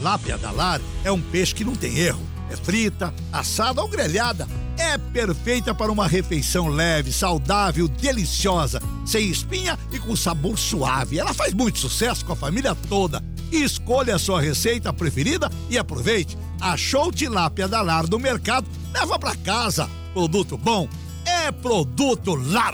tilápia da Lar é um peixe que não tem erro. É frita, assada ou grelhada. É perfeita para uma refeição leve, saudável, deliciosa, sem espinha e com sabor suave. Ela faz muito sucesso com a família toda. Escolha a sua receita preferida e aproveite. Achou tilápia da Lar no mercado? Leva para casa. Produto bom é Produto Lar.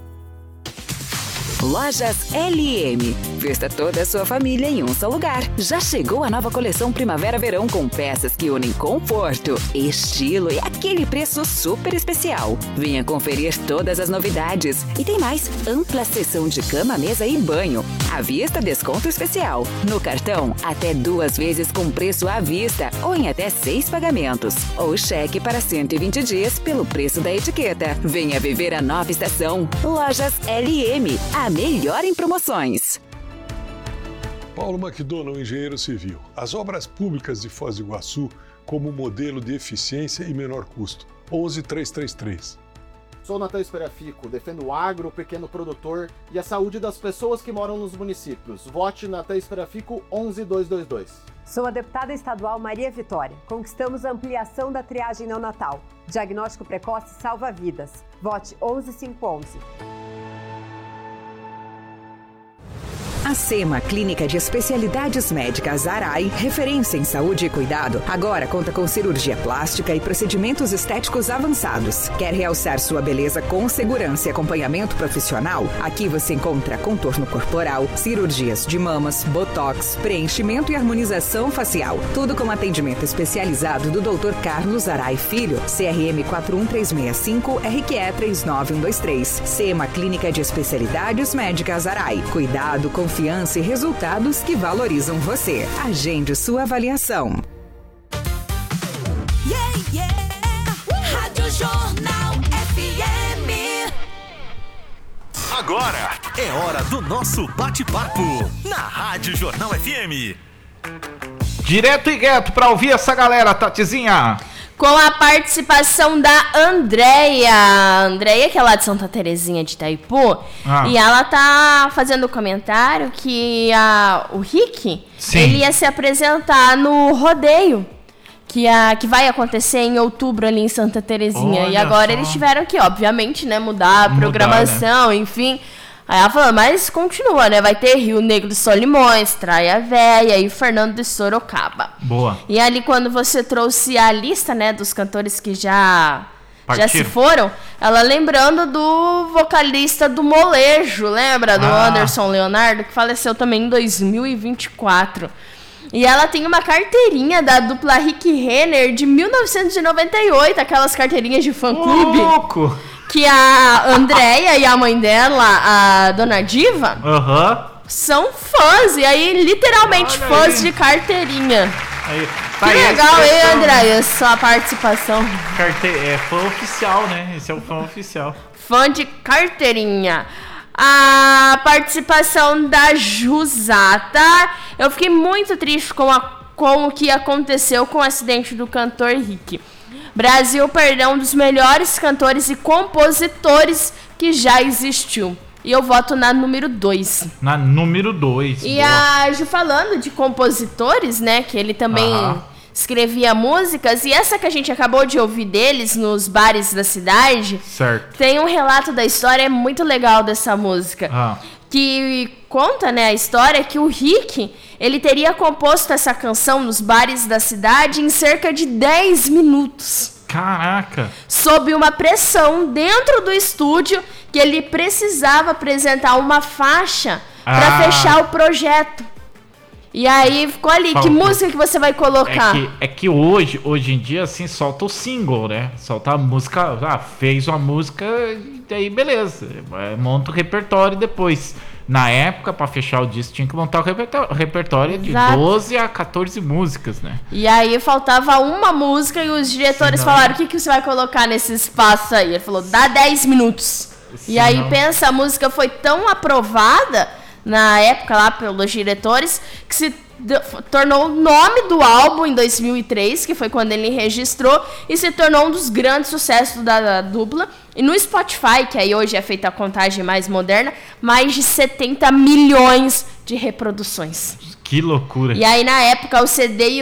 Lojas LM. Vista toda a sua família em um só lugar. Já chegou a nova coleção Primavera-Verão com peças que unem conforto, estilo e aquele preço super especial. Venha conferir todas as novidades. E tem mais, ampla seção de cama, mesa e banho. À vista, desconto especial. No cartão, até 2 vezes com preço à vista ou em até 6 pagamentos. Ou cheque para 120 dias pelo preço da etiqueta. Venha viver a nova estação. Lojas LM. A melhor em promoções. Paulo McDonald, engenheiro civil. As obras públicas de Foz do Iguaçu como modelo de eficiência e menor custo. 11333. Sou Natan Esperafico, defendo o agro, o pequeno produtor e a saúde das pessoas que moram nos municípios. Vote Natan Esperafico 11222. Sou a deputada estadual Maria Vitória. Conquistamos a ampliação da triagem neonatal. Diagnóstico precoce salva vidas. Vote 11511. A SEMA, Clínica de Especialidades Médicas Arai, referência em saúde e cuidado, agora conta com cirurgia plástica e procedimentos estéticos avançados. Quer realçar sua beleza com segurança e acompanhamento profissional? Aqui você encontra contorno corporal, cirurgias de mamas, botox, preenchimento e harmonização facial. Tudo com atendimento especializado do Dr. Carlos Arai Filho, CRM 41365, RQE 39123. SEMA, Clínica de Especialidades Médicas Arai. Cuidado, confiança e resultados que valorizam você. Agende sua avaliação. Rádio Jornal FM. Agora é hora do nosso bate-papo na Rádio Jornal FM. Direto e reto pra ouvir essa galera, Tatizinha. Com a participação da Andréia. Andréia, que é lá de Santa Terezinha de Itaipu. E ela tá fazendo um comentário que o Rick, ele ia se apresentar no rodeio. Que vai acontecer em outubro ali em Santa Terezinha. Olha e agora só. Eles tiveram que, obviamente, né, mudar a programação, né? Enfim. Aí ela falou, mas continua, né? Vai ter Rio Negro de Solimões, Traia Véia e Fernando de Sorocaba. Boa. E ali quando você trouxe a lista, né, dos cantores que já se foram, ela lembrando do vocalista do Molejo, lembra? Do Anderson Leonardo, que faleceu também em 2024. E ela tem uma carteirinha da dupla Rick Renner de 1998, aquelas carteirinhas de fã-clube. Louco! Que a Andréia e a mãe dela, a Dona Diva, são fãs. E aí, literalmente, fãs de carteirinha. Aí, que legal, hein, Andréia, sua participação. É fã oficial, né? Esse é o fã oficial. Fã de carteirinha. A participação da Jusata. Eu fiquei muito triste com o que aconteceu com o acidente do cantor Rick. Brasil perdeu um dos melhores cantores e compositores que já existiu. E eu voto na número 2. Na número 2. E a Ju falando de compositores, né? Que ele também escrevia músicas. E essa que a gente acabou de ouvir deles nos bares da cidade. Certo. Tem um relato da história, é muito legal dessa música. Que conta, né, a história que o Rick, ele teria composto essa canção nos bares da cidade em cerca de 10 minutos. Caraca! Sob uma pressão dentro do estúdio que ele precisava apresentar uma faixa para fechar o projeto. E aí ficou ali, que música que você vai colocar? É que hoje em dia, assim, solta o single, né? Solta a música, fez uma música e aí beleza, monta o repertório depois. Na época, pra fechar o disco, tinha que montar o repertório de 12 a 14 músicas, né? E aí faltava uma música e os diretores falaram, o que você vai colocar nesse espaço aí? Ele falou, dá 10 minutos. E aí pensa, a música foi tão aprovada na época lá pelos diretores que se tornou o nome do álbum em 2003, que foi quando ele registrou, e se tornou um dos grandes sucessos da dupla. E no Spotify, que aí hoje é feita a contagem mais moderna, mais de 70 milhões de reproduções. Que loucura. E aí na época o CD